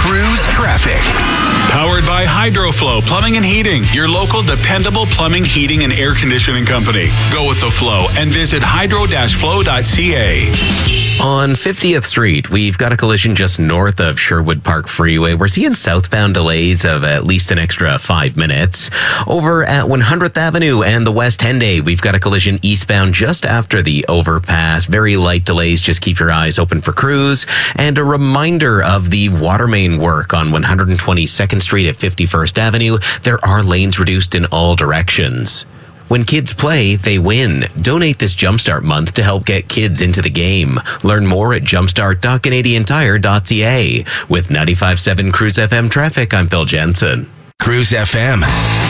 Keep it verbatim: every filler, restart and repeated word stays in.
Cruise Traffic. Powered by Hydroflow Plumbing and Heating, your local dependable plumbing, heating, and air conditioning company. Go with the flow and visit hydro dash flow dot c a. On fiftieth Street, we've got a collision just north of Sherwood Park Freeway. We're seeing southbound delays of at least an extra five minutes. Over at one hundredth Avenue and the West Henday, we've got a collision eastbound just after the overpass. Very light delays. Just keep your eyes open for crews. And a reminder of the water main work on one hundred twenty-second Street at fifty-first Avenue. There are lanes reduced in all directions. When kids play, they win. Donate this Jumpstart month to help get kids into the game. Learn more at jumpstart dot canadian tire dot c a. With ninety-five point seven Cruise F M traffic, I'm Phil Jensen. Cruise F M.